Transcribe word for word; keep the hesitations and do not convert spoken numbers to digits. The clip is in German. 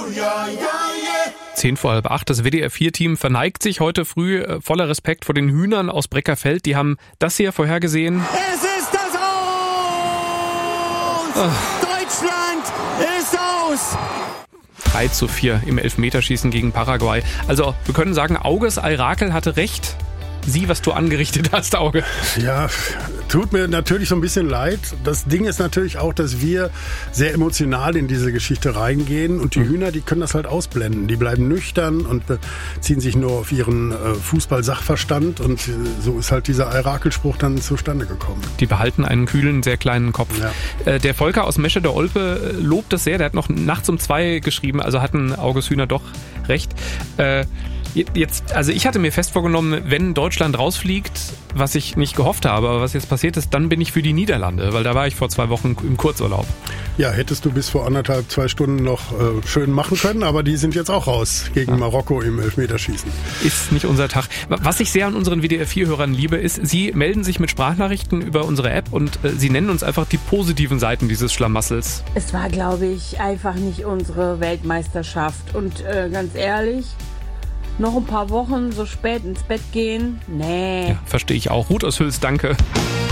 Zehn vor halb acht. Das W D R vier Team verneigt sich heute früh äh, voller Respekt vor den Hühnern aus Breckerfeld. Die haben das hier vorhergesehen. Es ist das Aus! Oh. Deutschland ist aus! drei zu vier im Elfmeterschießen gegen Paraguay. Also wir können sagen, Auges Al-Rakel hatte recht. Sieh, was du angerichtet hast, Auge. Ja, tut mir natürlich so ein bisschen leid. Das Ding ist natürlich auch, dass wir sehr emotional in diese Geschichte reingehen und die Hühner, die können das halt ausblenden. Die bleiben nüchtern und beziehen sich nur auf ihren äh, Fußball-Sachverstand und äh, so ist halt dieser Al-Rakel-Spruch dann zustande gekommen. Die behalten einen kühlen, sehr kleinen Kopf. Ja. Äh, der Volker aus Mesche der Olpe lobt das sehr. Der hat noch nachts um zwei geschrieben, also hatten Auges Hühner doch recht. Äh, Jetzt, also ich hatte mir fest vorgenommen, wenn Deutschland rausfliegt, was ich nicht gehofft habe, aber was jetzt passiert ist, dann bin ich für die Niederlande, weil da war ich vor zwei Wochen im Kurzurlaub. Ja, hättest du bis vor anderthalb, zwei Stunden noch äh, schön machen können, aber die sind jetzt auch raus gegen ja. Marokko im Elfmeterschießen. Ist nicht unser Tag. Was ich sehr an unseren W D R vier Hörern liebe, ist, sie melden sich mit Sprachnachrichten über unsere App und äh, sie nennen uns einfach die positiven Seiten dieses Schlamassels. Es war, glaube ich, einfach nicht unsere Weltmeisterschaft und äh, ganz ehrlich, noch ein paar Wochen so spät ins Bett gehen? Nee. Ja, verstehe ich auch. Ruth aus Hüls, danke.